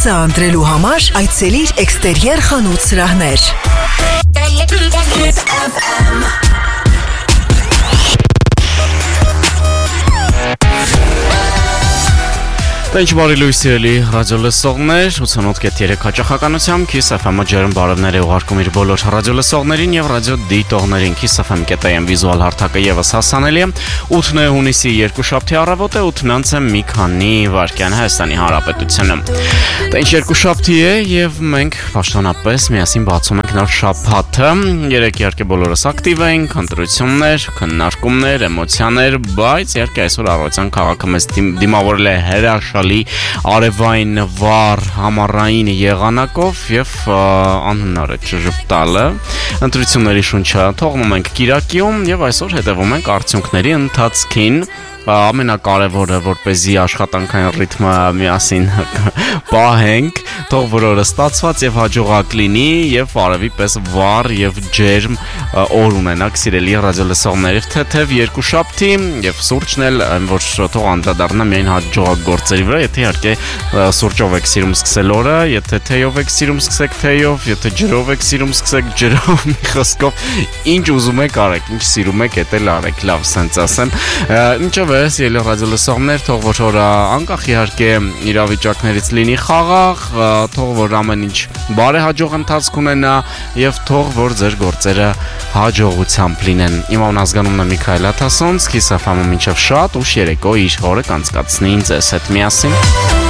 Լույսը ընտրելու համար այցելիր Էքստերիեր խանութ սրահներ։ Ինչ բարի լույս սիրելի ռադիո լսողներ, 88.3 հաճախականությամբ Kiss FM-ը ջերմ բարևներ է ուղարկում իր բոլոր ռադիո լսողներին եւ ռադիո դիտողներին։ Kiss FM.am վիզուալ հարթակը եւս հասանելի է 8 հունիսի երկուշաբթի առավոտ է 8:00 մի քանի վայրկյան Հայաստանի Հանրապետությունում։ Դա ինչ երկուշաբթի է եւ մենք պաշտոնապես միասին բացում ենք նոր շաբաթը։ Երեք իհարկե բոլորս ակտիվ ենք, ընտրություններ, քննարկումներ, էմոցիաներ, բայց իհարկե այսօր առավոտյան քաղաքը մեզ դիմավորել է հրաշալի արևային վառ համառային եղանակով եւ անհնար է չժպտալը։ Ընտրությունների շունչը թողնում ենք Կիրակիում եւ այսօր հետևում ենք արդյունքների ընթացքին։ Ամենակարևորը, որպեսզի աշխատանքային ռիթմը միասին պահենք, թող որորը ստացված եւ հաջողակ լինի եւ արևի պես վառ եւ ջերմ օր ունենաք սիրելի ռադիո լսողներ թեթև երկուշաբթի եւ սուրճն էլ որ թող անդրադառնա միայն հաջողակ գործերի վրա, եթե իհարկե սուրճով եք սիրում սկսել օրը, եթե թեյով եք սիրում սկսեք թեյով, եթե ջրով եք սիրում սկսեք ջրով, մի խոսքով ինչ ուզում եք արեք, ինչ սիրում եք դա էլ արեք, լավ սենց ասեմ։ Ինչով Սիրելի ռադիո լսողներ, թող որ օրը անկախ իհարկե իրավիճակներից լինի խաղաղ, թող որ ամեն ինչ բարեհաջող ընթացք ունենա եւ թող որ ձեր գործերը հաջողությամբ լինեն։ Իմ անազգանումն է Միքայել Աթասոնց, Kiss FM-ում մինչև շատ ուշ երեկո իր օրը կանցկացնի ինձ հետ միասին։